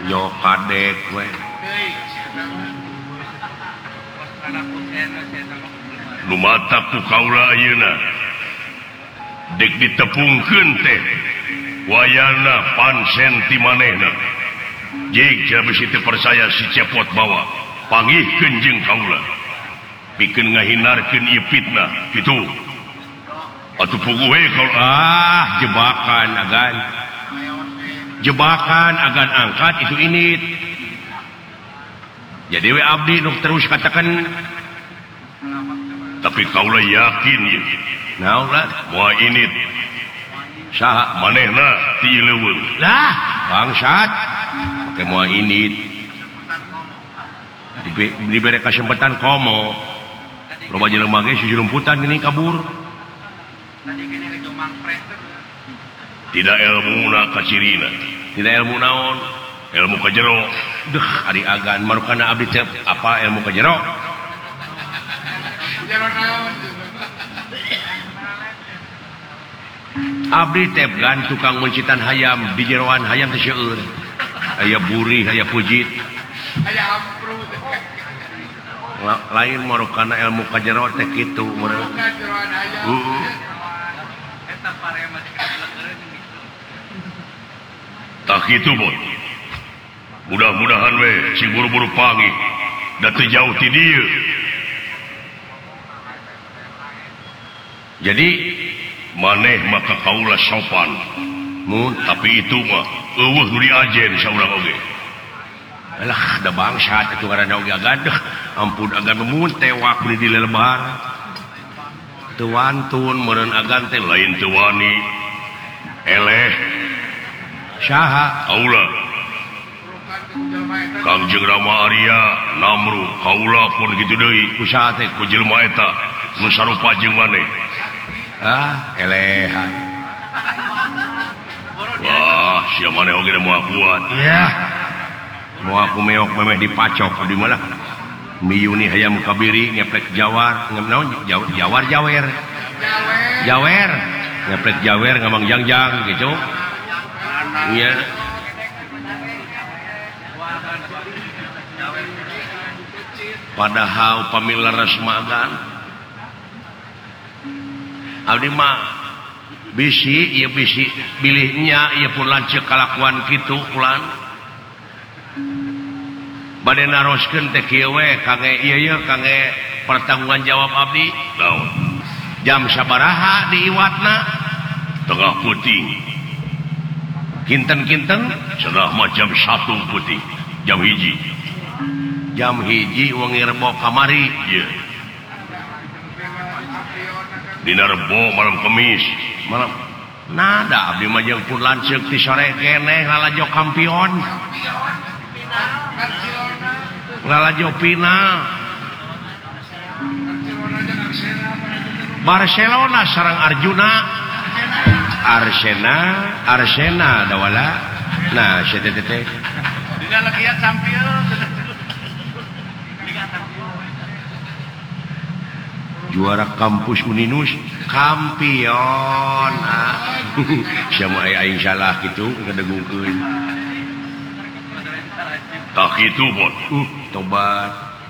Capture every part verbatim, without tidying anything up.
yo kadek we lumata ku kaula ayeuna dek ditepungkeun teh wayana pansen ti manehna jika bisi teu percaya si cepot bawa panggihkeun jeung kaula pikeun ngahinarkeun ieu fitnah kitu atuh puguh we kaula ah jebakan agan jebakan agan angkat itu init jadi we abdi nu terus katakan tapi kaula yakin ya naon lah moal init saha manehna ti leuweung lah bangsat pake moal init diberi kesempatan komo loba jelema ge sujulumputan gini kabur tidak ilmu na kacirina tidak ilmu naon ilmu kajero deh ari agan marukana abdi teh apa ilmu kajero abdi teh gan tukang muncitan hayam di jeroan hayam teh seueur aya buri aya pujit aya amprut lain marukana ilmu kajero teh kitu meureun heeh eta parema tak gitu bot mudah-mudahan we si buru-buru panggih da teu jauh ti dieu jadi maneh maka kaula sopan mun tapi itu mah eueuh nu diajen saurang oge alah da bangsat atuh ngaranna oge agadeh ampun agan mun tewak di dilelebar teu wantun meureun agan teh lain teu wani eleh saha kaula Kangjeng Rama Arya Namru kaula pun kitu deui ku saha teh ku jelema eta nu sarupa jeung maneh ah elehan wah sia maneh oge moal kuat ya moal aku meok memeh dipacok di mana miyuni hayam kabiri ngeplek jawar naon jawar jawer jawer ngeplek jawer ngamang jangjang gitu iya padahal pamila resmagan abdi mah bisi ieu bisi bilihnya ieu pun lanceuk kalakuan kitu ulan bade naroskeun teh kieu we kangge ieu ieu kangge pertanggunggan jawab abdi naon jam sabaraha di iwatna tengah peuting kinten-kinten cenah mah jam satu peuting jam hiji jam hiji wengi rebo kamari ieu dina rebo malam kemis malam nada abdi mah jeung pun lanceuk ti sore keneh ngalajo kampion ngalajo pina Barcelona sareng Arjuna Arsena Arsena dawala nah sia teh teh dina lagi champion juara kampus Uninus kampion ah sama aing salah kitu ngadegungkeun tak kitu bot uh tobat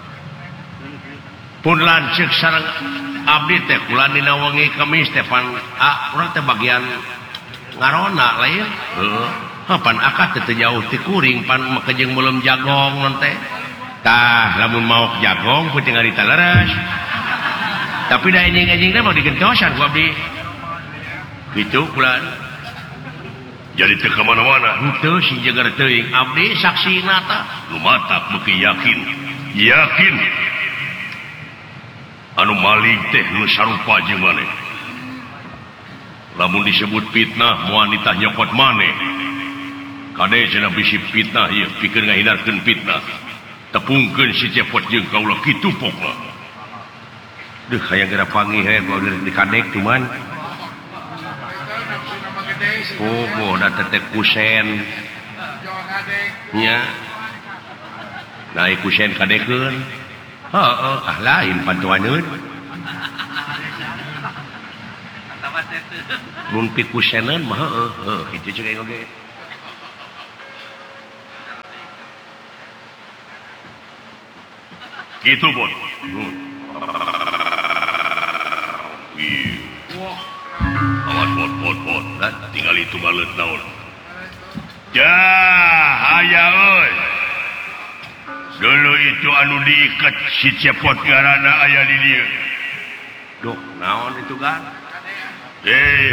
pun lanceuk sareng abdi teh kula dina wengi Kamis teh pan ah urang teh bagian ngarona lain heeh pan akad teh jauh ti kuring pan makejeng belum jagong non teh tah lamun maok jagong peuting ari leres tapi da enjing-enjing teh mau digentosan ku abdi kitu kula jadi teu kamana-mana henteu si jeger teuing abdi saksina tah lumatak beuki yakin yakin anu maling teh nu sarupa jeung maneh lamun disebut fitnah moal nitah nyokot maneh kade cenah bisi fitnah ieu pikeun ngahindarkeun fitnah tepungkeun si cepot jeung kaula kitu pokna deuh hayang geura panggih he di kadek cuman pogo da teh kusen nya naik kusen kadekeun heeh ah lain pantuaneun mun pikuseneun mah heeh heuh kitu ceuk aing oge gitu bot awas bot bot bot tinggal itu balet naon ya aya euy dulu itu anu diikat si cepot garana aya di dieu dok naon itu kan eh